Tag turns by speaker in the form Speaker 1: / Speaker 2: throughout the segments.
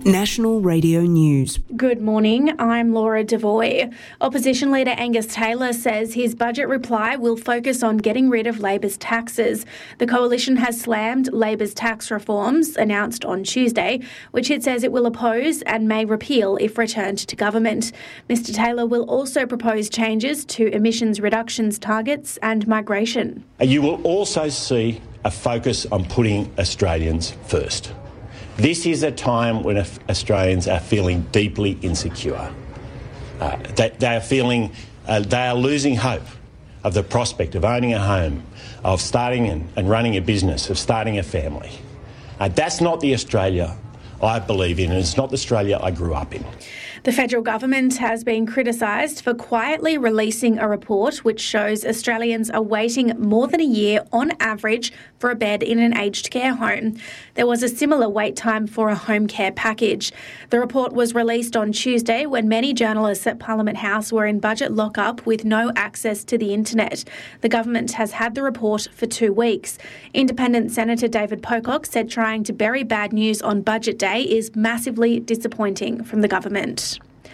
Speaker 1: National Radio News.
Speaker 2: Good morning, I'm Laura Devoy. Opposition leader Angus Taylor says his budget reply will focus on getting rid of Labor's taxes. The coalition has slammed Labor's tax reforms, announced on Tuesday, which it says it will oppose and may repeal if returned to government. Mr Taylor will also propose changes to emissions reductions targets and migration.
Speaker 3: You will also see a focus on putting Australians first. This is a time when Australians are feeling deeply insecure. They are losing hope of the prospect of owning a home, of starting and running a business, of starting a family. That's not the Australia I believe in, and it's not the Australia I grew up in.
Speaker 2: The federal government has been criticised for quietly releasing a report which shows Australians are waiting more than a year on average for a bed in an aged care home. There was a similar wait time for a home care package. The report was released on Tuesday when many journalists at Parliament House were in budget lockup with no access to the internet. The government has had the report for 2 weeks. Independent Senator David Pocock said trying to bury bad news on Budget Day is massively disappointing from the government.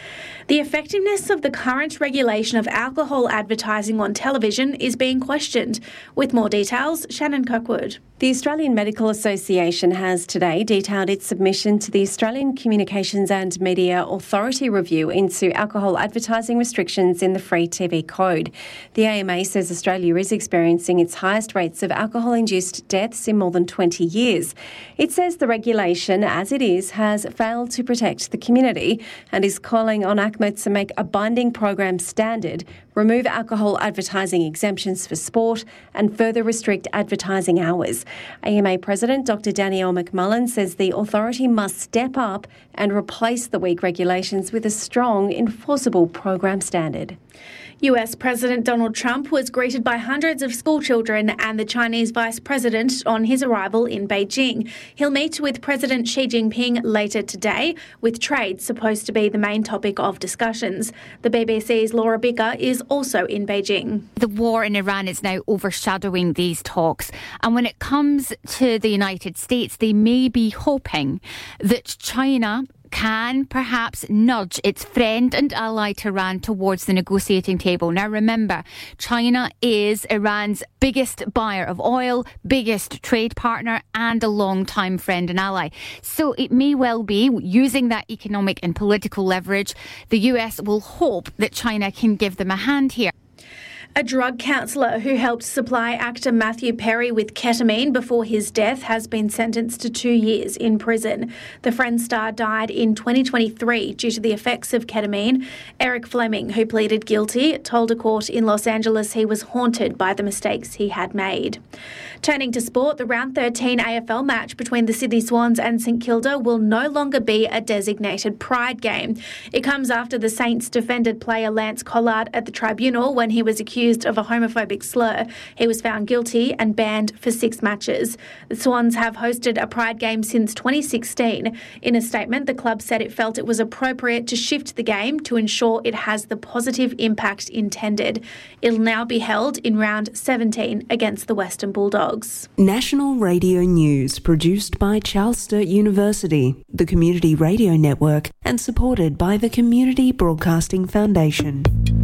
Speaker 2: The effectiveness of the current regulation of alcohol advertising on television is being questioned. With more details, Shannon Kirkwood.
Speaker 4: The Australian Medical Association has today detailed its submission to the Australian Communications and Media Authority review into alcohol advertising restrictions in the Free TV Code. The AMA says Australia is experiencing its highest rates of alcohol-induced deaths in more than 20 years. It says the regulation, as it is, has failed to protect the community and is calling on ACMA to make a binding program standard, remove alcohol advertising exemptions for sport and further restrict advertising hours. AMA President Dr Danielle McMullen says the authority must step up and replace the weak regulations with a strong, enforceable program standard.
Speaker 2: US President Donald Trump was greeted by hundreds of schoolchildren and the Chinese Vice President on his arrival in Beijing. He'll meet with President Xi Jinping later today, with trade supposed to be the main topic of discussions. The BBC's Laura Bicker is also in Beijing.
Speaker 5: The war in Iran is now overshadowing these talks, and when it comes to the United States, they may be hoping that China can perhaps nudge its friend and ally Tehran towards the negotiating table. Now remember, China is Iran's biggest buyer of oil, biggest trade partner and a long-time friend and ally. So it may well be, using that economic and political leverage, the US will hope that China can give them a hand here.
Speaker 2: A drug counsellor who helped supply actor Matthew Perry with ketamine before his death has been sentenced to 2 years in prison. The Friends star died in 2023 due to the effects of ketamine. Eric Fleming, who pleaded guilty, told a court in Los Angeles he was haunted by the mistakes he had made. Turning to sport, the Round 13 AFL match between the Sydney Swans and St Kilda will no longer be a designated Pride game. It comes after the Saints defended player Lance Collard at the tribunal when he was accused of a homophobic slur. He was found guilty and banned for 6 matches. The Swans have hosted a Pride game since 2016. In a statement, the club said it felt it was appropriate to shift the game to ensure it has the positive impact intended. It'll now be held in round 17 against the Western Bulldogs.
Speaker 1: National Radio News, produced by Charles Sturt University, the Community Radio Network, and supported by the Community Broadcasting Foundation.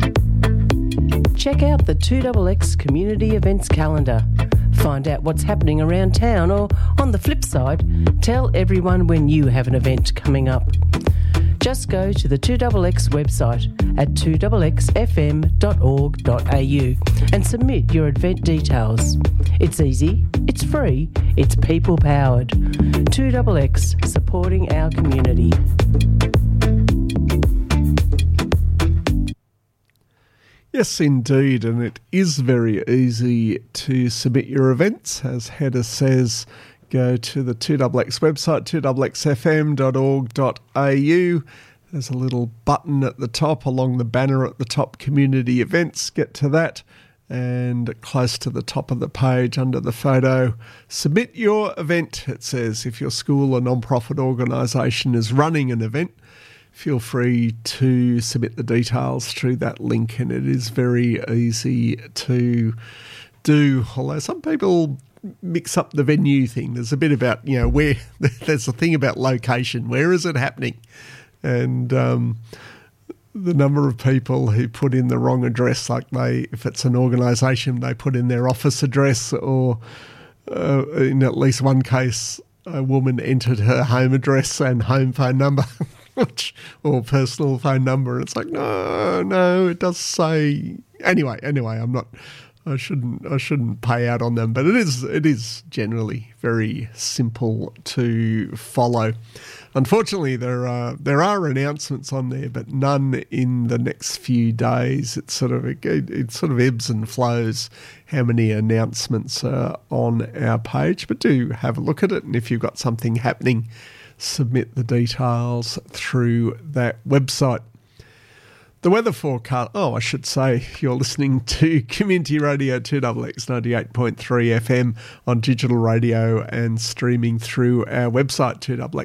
Speaker 6: Check out the 2XX Community Events Calendar. Find out what's happening around town, or on the flip side, tell everyone when you have an event coming up. Just go to the 2XX website at 2xfm.org.au and submit your event details. It's easy, it's free, it's people powered. 2XX, supporting our community.
Speaker 7: Yes, indeed, and it is very easy to submit your events. As Heather says, go to the 2XX website, 2xfm.org.au. There's a little button at the top, along the banner at the top, Community Events. Get to that, and close to the top of the page under the photo, submit your event. It says if your school or non-profit organisation is running an event, feel free to submit the details through that link, and it is very easy to do. Although some people mix up the venue thing. There's a bit about, where there's a thing about location. Where is it happening? And the number of people who put in the wrong address, like if it's an organisation, they put in their office address, or in at least one case, a woman entered her home address and home phone number, or personal phone number. And it's like, no, it does say. Anyway, I shouldn't pay out on them, but it is generally very simple to follow. Unfortunately, there are announcements on there, but none in the next few days. It sort of ebbs and flows how many announcements are on our page. But do have a look at it, and if you've got something happening, submit the details through that website. The weather forecast, I should say, you're listening to Community Radio 2XX 98.3 FM on digital radio and streaming through our website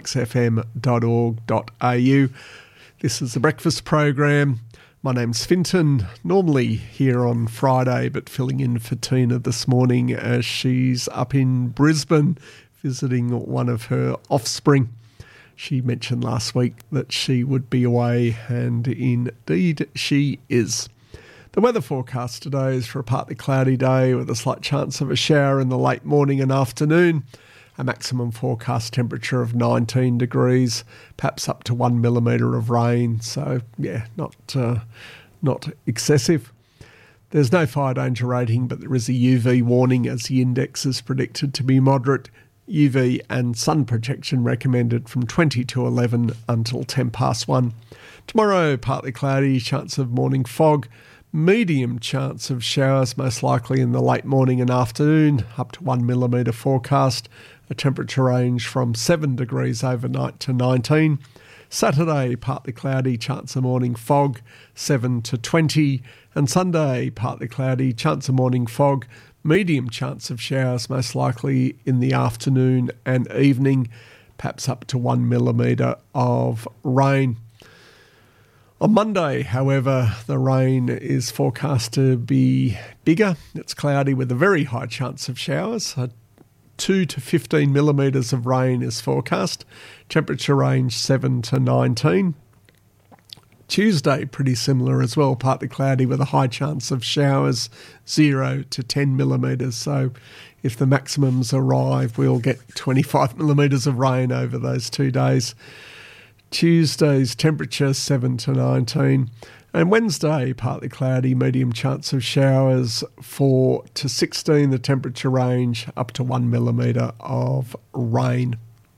Speaker 7: 2xfm.org.au. This is the breakfast program. My name's Finton, normally here on Friday, but filling in for Tina this morning as she's up in Brisbane visiting one of her offspring. She mentioned last week that she would be away, and indeed she is. The weather forecast today is for a partly cloudy day with a slight chance of a shower in the late morning and afternoon. A maximum forecast temperature of 19 degrees, perhaps up to 1 millimetre of rain. So, not excessive. There's no fire danger rating, but there is a UV warning as the index is predicted to be moderate. UV and sun protection recommended from 20 to 11 until 10 past 1. Tomorrow, partly cloudy, chance of morning fog, medium chance of showers, most likely in the late morning and afternoon, up to 1 millimetre forecast, a temperature range from 7 degrees overnight to 19. Saturday, partly cloudy, chance of morning fog, 7 to 20. And Sunday, partly cloudy, chance of morning fog, medium chance of showers, most likely in the afternoon and evening, perhaps up to 1 millimetre of rain. On Monday, however, the rain is forecast to be bigger. It's cloudy with a very high chance of showers. 2 to 15 millimetres of rain is forecast. Temperature range 7 to 19. Tuesday, pretty similar as well, partly cloudy with a high chance of showers, 0 to 10 millimetres. So if the maximums arrive, we'll get 25 millimetres of rain over those 2 days. Tuesday's temperature, 7 to 19. And Wednesday, partly cloudy, medium chance of showers, 4 to 16, the temperature range, up to 1 millimetre of rain.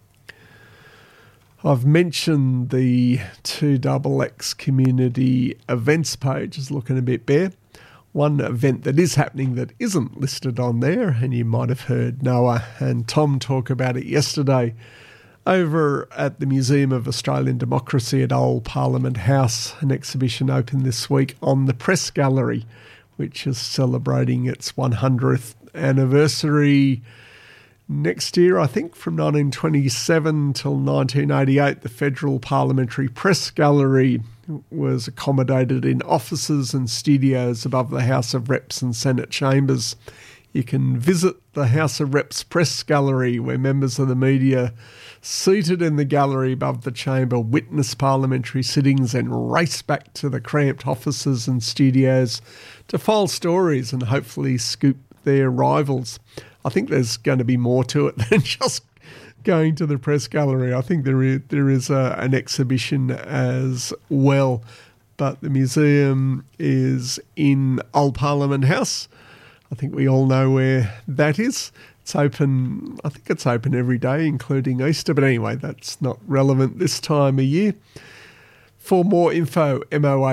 Speaker 7: I've mentioned the 2XX community events page is looking a bit bare. One event that is happening that isn't listed on there, and you might have heard Noah and Tom talk about it yesterday, over at the Museum of Australian Democracy at Old Parliament House, an exhibition opened this week on the Press Gallery, which is celebrating its 100th anniversary next year. I think from 1927 till 1988, the Federal Parliamentary Press Gallery was accommodated in offices and studios above the House of Reps and Senate chambers. You can visit the House of Reps Press Gallery, where members of the media seated in the gallery above the chamber witness parliamentary sittings and race back to the cramped offices and studios to file stories and hopefully scoop their rivals. I think there's going to be more to it than just going to the press gallery. I think there is an exhibition as well. But the museum is in Old Parliament House. I think we all know where that is. It's open, I think it's open every day, including Easter. But anyway, that's not relevant this time of year. For more info,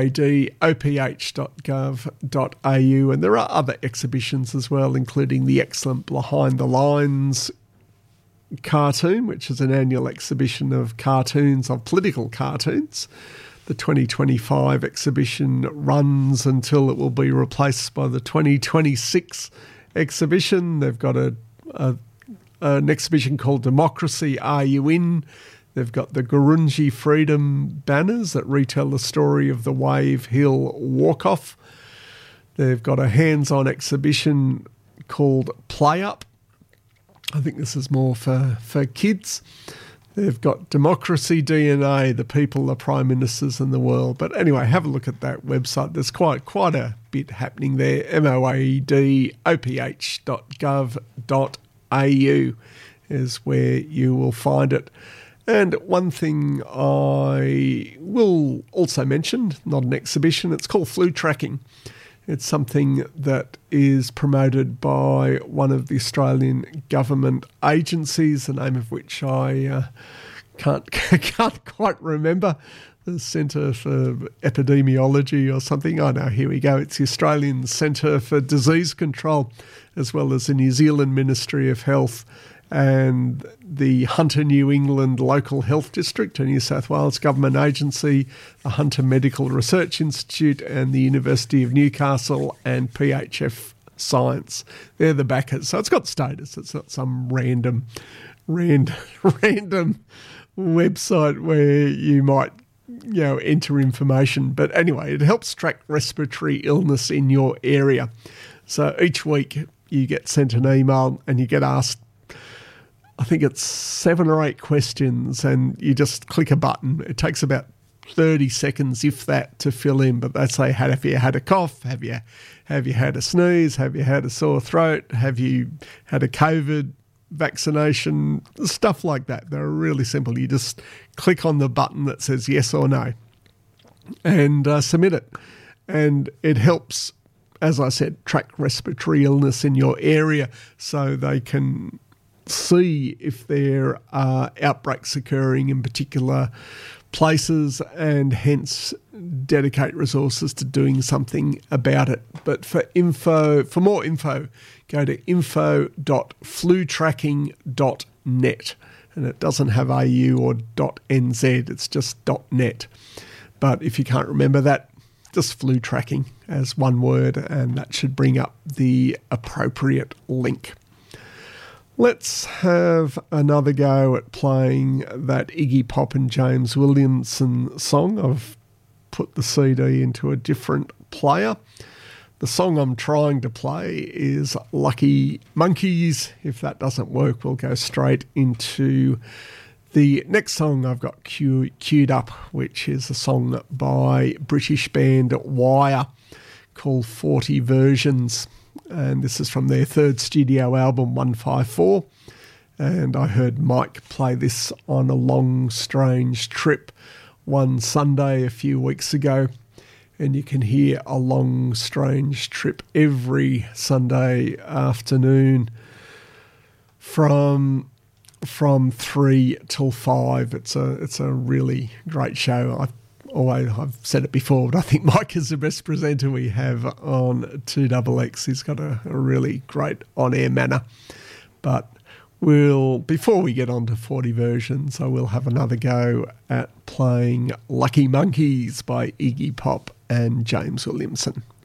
Speaker 7: moad.oph.gov.au, and there are other exhibitions as well, including the excellent Behind the Lines cartoon, which is an annual exhibition of cartoons, of political cartoons. The 2025 exhibition runs until it will be replaced by the 2026 exhibition. They've got an exhibition called Democracy, Are You In? They've got the Gurunji Freedom banners that retell the story of the Wave Hill Walk-Off. They've got a hands-on exhibition called Play Up, I think this is more for kids. They've got democracy DNA, the people, the prime ministers in the world. But anyway, have a look at that website. There's quite a bit happening there. moedoph.gov.au is where you will find it. And one thing I will also mention, not an exhibition, it's called Flu Tracking. It's something that is promoted by one of the Australian government agencies, the name of which I can't quite remember, the Centre for Epidemiology or something. Oh no, here we go. It's the Australian Centre for Disease Control, as well as the New Zealand Ministry of Health and the Hunter New England Local Health District, a New South Wales government agency, the Hunter Medical Research Institute and the University of Newcastle and PHF Science. They're the backers. So it's got status. It's not some random website where you might enter information. But anyway, it helps track respiratory illness in your area. So each week you get sent an email and you get asked, I think it's 7 or 8 questions, and you just click a button. It takes about 30 seconds, if that, to fill in. But they say, have you had a cough? Have you had a sneeze? Have you had a sore throat? Have you had a COVID vaccination? Stuff like that. They're really simple. You just click on the button that says yes or no and submit it. And it helps, as I said, track respiratory illness in your area so they can see if there are outbreaks occurring in particular places and hence dedicate resources to doing something about it. But for more info, go to info.flutracking.net, and it doesn't have .au or .nz, it's just .net. But if you can't remember that, just flu tracking as one word, and that should bring up the appropriate link. Let's have another go at playing that Iggy Pop and James Williamson song. I've put the CD into a different player. The song I'm trying to play is Lucky Monkeys. If that doesn't work, we'll go straight into the next song I've got queued up, which is a song by British band Wire called 40 Versions. And this is from their third studio album, 154. And I heard Mike play this on a long, strange trip one Sunday a few weeks ago. And you can hear A Long, Strange Trip every Sunday afternoon from 3 till 5. It's a really great show. I've said it before, but I think Mike is the best presenter we have on 2XX. He's got a really great on-air manner. But before we get on to 40 Versions, I will have another go at playing Lucky Monkeys by Iggy Pop and James Williamson.